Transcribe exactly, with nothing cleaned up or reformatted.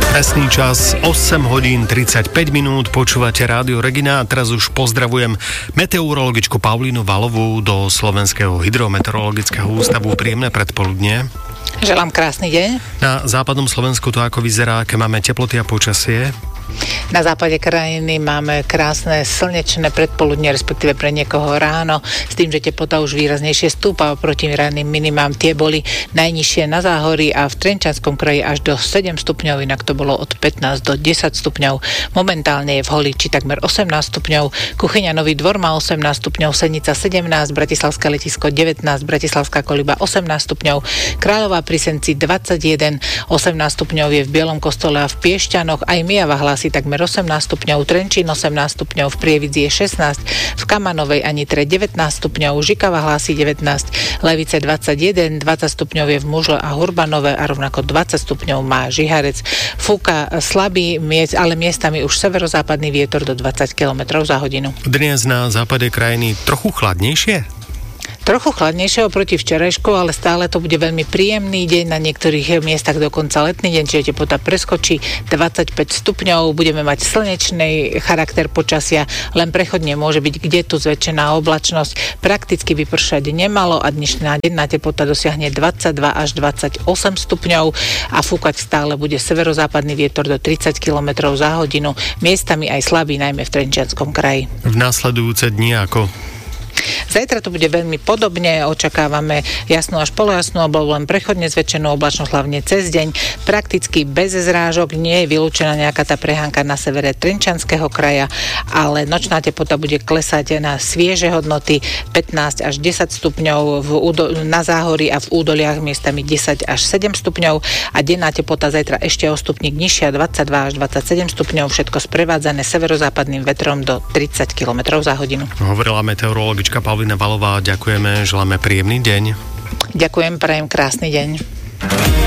Presný čas osem hodín tridsaťpäť minút, počúvate Rádio Regina a teraz už pozdravujem meteorologičku Paulínu Valovú do Slovenského hydrometeorologického ústavu. Príjemné predpoludnie. Želám krásny deň. Na západnom Slovensku to ako vyzerá, aké máme teploty a počasie? Na západe krajiny máme krásne slnečné predpoludne, respektíve pre niekoho ráno, s tým, že teplota už výraznejšie stúpa oproti ranným minimám. Tie boli najnižšie na Záhorí a v Trenčianskom kraji až do sedem stupňov, inak to bolo od pätnásť do desať stupňov. Momentálne je v Holíči takmer osemnásť stupňov, Kuchyňa Nový Dvor má osemnásť stupňov, Senica sedemnásť, Bratislavské Letisko devätnásť, Bratislavská Koliba osemnásť stupňov, Kráľová pri Senci dvadsaťjeden, osemnásť stupňov je v Bielom Kostole a v Piešťanoch, aj Mijava hlási takmer osemnásť stupňov, Trenčín osemnásť stupňov, v Prievidzi je šestnásť, v Kamanovej a Nitre devätnásť stupňov, Žikava hlási devätnásť, Levice dvadsaťjeden, dvadsať stupňov je v Mužle a Hurbanove a rovnako dvadsať stupňov má Žiharec. Fúka slabý, ale miestami už severozápadný vietor do dvadsať kilometrov za hodinu. Dnes na západe krajiny trochu chladnejšie? Trochu chladnejšie oproti včerajšku, ale stále to bude veľmi príjemný deň, na niektorých miestach dokonca letný deň, čiže teplota preskočí dvadsaťpäť stupňov, budeme mať slnečný charakter počasia, len prechodne môže byť kde tu zväčšená oblačnosť, prakticky vypršať nemalo a dnešná denná teplota dosiahne dvadsaťdva až dvadsaťosem stupňov a fúkať stále bude severozápadný vietor do tridsať kilometrov za hodinu, miestami aj slabý, najmä v Trenčianskom kraji. V následujúce dni ako? Zajtra to bude veľmi podobne, očakávame jasnú až polojasnú alebo len prechodne zväčšenú oblačnosť hlavne cez deň. Prakticky bez zrážok, nie je vylúčená nejaká tá prehánka na severe Trenčianskeho kraja, ale nočná teplota bude klesať na svieže hodnoty pätnásť až desať stupňov v údo- na Záhorí a v údoliach miestami desať až sedem stupňov a denná teplota zajtra ešte o stupník nižšia dvadsaťdva až dvadsaťsedem stupňov, všetko sprevádzané severozápadným vetrom do tridsať kilometrov za hodinu. Hovorila meteorologička Paulína Valová, ďakujeme, želáme príjemný deň. Ďakujem, prajem krásny deň.